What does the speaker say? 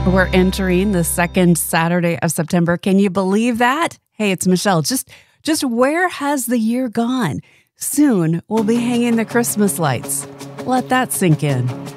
We're entering the second Saturday of September. Can you believe that? Hey, it's Michelle. Just where has the year gone? Soon we'll be hanging the Christmas lights. Let that sink in.